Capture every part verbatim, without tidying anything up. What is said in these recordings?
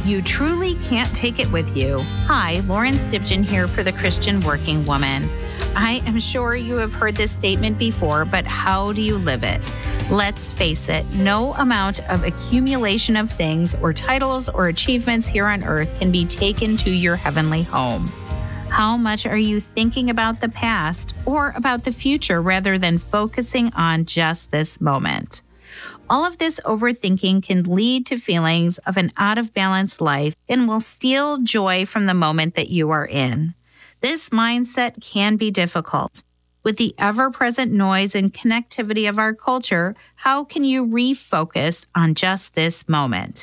You truly can't take it with you. Hi, Lauren Stibgen here for The Christian Working Woman. I am sure you have heard this statement before, but how do you live it? Let's face it, no amount of accumulation of things or titles or achievements here on earth can be taken to your heavenly home. How much are you thinking about the past or about the future rather than focusing on just this moment? All of this overthinking can lead to feelings of an out-of-balance life and will steal joy from the moment that you are in. This mindset can be difficult. With the ever-present noise and connectivity of our culture, how can you refocus on just this moment?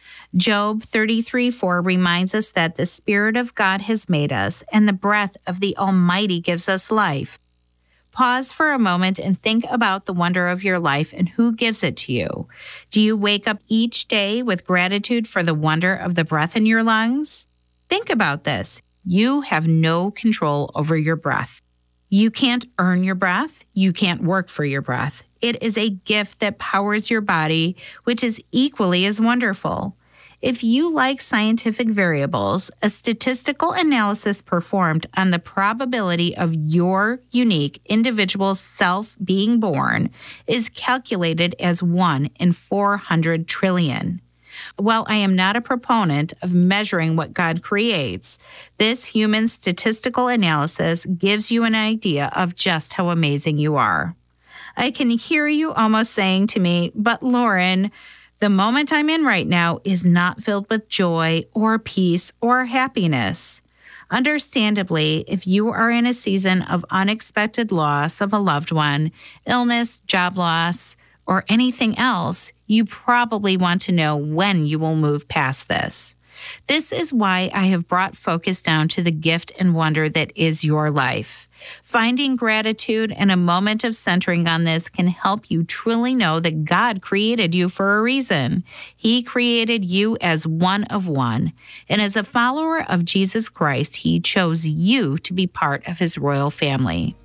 Job thirty-three four reminds us that the Spirit of God has made us, and the breath of the Almighty gives us life. Pause for a moment and think about the wonder of your life and who gives it to you. Do you wake up each day with gratitude for the wonder of the breath in your lungs? Think about this. You have no control over your breath. You can't earn your breath. You can't work for your breath. It is a gift that powers your body, which is equally as wonderful. If you like scientific variables, a statistical analysis performed on the probability of your unique individual self being born is calculated as one in four hundred trillion. While I am not a proponent of measuring what God creates, this human statistical analysis gives you an idea of just how amazing you are. I can hear you almost saying to me, but Lauren, the moment I'm in right now is not filled with joy or peace or happiness. Understandably, if you are in a season of unexpected loss of a loved one, illness, job loss, or anything else, you probably want to know when you will move past this. This is why I have brought focus down to the gift and wonder that is your life. Finding gratitude and a moment of centering on this can help you truly know that God created you for a reason. He created you as one of one. And as a follower of Jesus Christ, He chose you to be part of His royal family.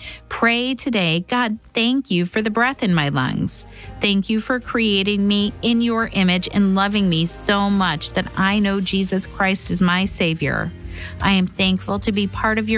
Pray today, God, thank you for the breath in my lungs. Thank you for creating me in your image and loving me so much that I know Jesus Christ is my Savior. I am thankful to be part of your